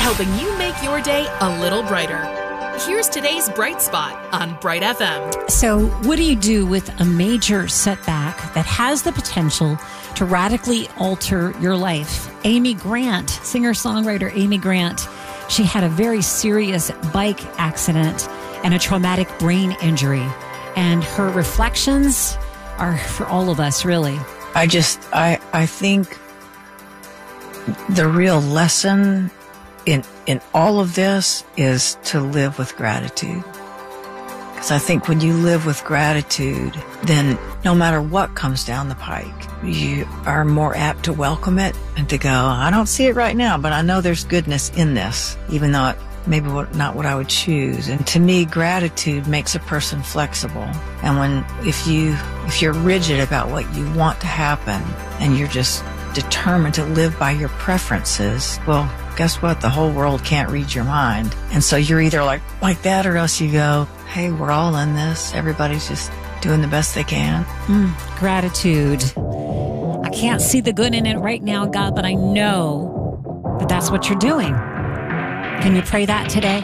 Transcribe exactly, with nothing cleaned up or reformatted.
helping you make your day a little brighter. Here's today's Bright Spot on Bright F M. So what do you do with a major setback that has the potential to radically alter your life? Amy Grant, singer-songwriter Amy Grant, she had a very serious bike accident and a traumatic brain injury. And her reflections are for all of us, really. I just, I, I think the real lesson in, in all of this is to live with gratitude. Because I think when you live with gratitude, then no matter what comes down the pike, you are more apt to welcome it and to go, I don't see it right now, but I know there's goodness in this, even though it maybe what, not what I would choose. And to me, gratitude makes a person flexible. And when, if you, if you're rigid about what you want to happen and you're just determined to live by your preferences, well, guess what? The whole world can't read your mind. And so you're either like, like that, or else you go, hey, we're all in this. Everybody's just doing the best they can. Mm, gratitude. I can't see the good in it right now, God, but I know that that's what you're doing. Can you pray that today?